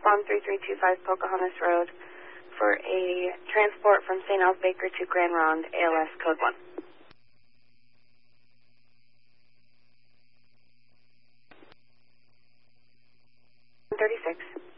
respond 3325 Pocahontas Road for a transport from St. Al's Baker to Grand Ronde, ALS code 1. 36.